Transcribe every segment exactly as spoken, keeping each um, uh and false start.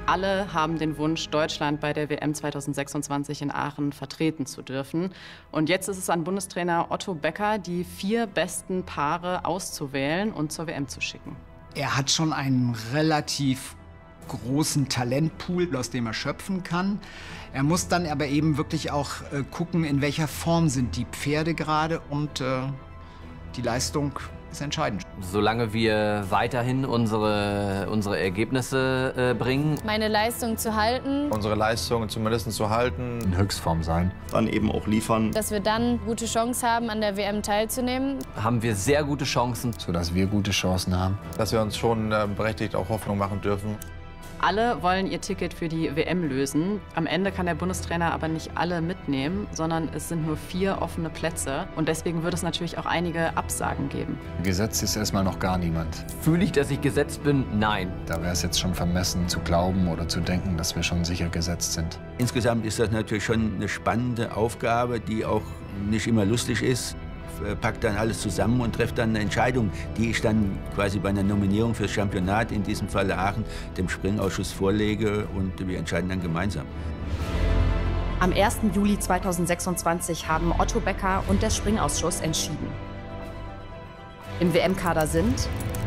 Alle haben den Wunsch, Deutschland bei der W M zweitausendsechsundzwanzig in Aachen vertreten zu dürfen. Und jetzt ist es an Bundestrainer Otto Becker, die vier besten Paare auszuwählen und zur W M zu schicken. Er hat schon einen relativ großen Talentpool, aus dem er schöpfen kann. Er muss dann aber eben wirklich auch äh, gucken, in welcher Form sind die Pferde gerade, und äh, die Leistung ist entscheidend. Solange wir weiterhin unsere, unsere Ergebnisse äh, bringen. Meine Leistung zu halten. Unsere Leistung zumindest zu halten. In Höchstform sein. Dann eben auch liefern. Dass wir dann gute Chance haben, an der W M teilzunehmen. Haben wir sehr gute Chancen. Sodass wir gute Chancen haben. Dass wir uns schon äh, berechtigt auch Hoffnung machen dürfen. Alle wollen ihr Ticket für die W M lösen. Am Ende kann der Bundestrainer aber nicht alle mitnehmen, sondern es sind nur vier offene Plätze. Und deswegen wird es natürlich auch einige Absagen geben. Gesetzt ist erstmal noch gar niemand. Fühle ich, dass ich gesetzt bin? Nein. Da wäre es jetzt schon vermessen zu glauben oder zu denken, dass wir schon sicher gesetzt sind. Insgesamt ist das natürlich schon eine spannende Aufgabe, die auch nicht immer lustig ist. Packt dann alles zusammen und trifft dann eine Entscheidung, die ich dann quasi bei einer Nominierung fürs Championat, in diesem Falle Aachen, dem Springausschuss vorlege, und wir entscheiden dann gemeinsam. Am ersten Juli zweitausendsechsundzwanzig haben Otto Becker und der Springausschuss entschieden. Im W M-Kader sind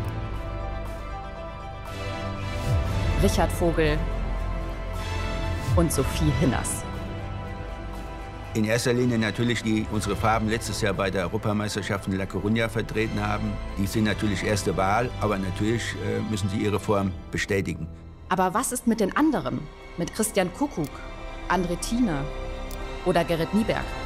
Richard Vogel und Sophie Hinners. In erster Linie natürlich, die unsere Farben letztes Jahr bei der Europameisterschaft in La Coruña vertreten haben. Die sind natürlich erste Wahl, aber natürlich äh, müssen sie ihre Form bestätigen. Aber was ist mit den anderen? Mit Christian Kuckuck, André Thiene oder Gerrit Nieberg?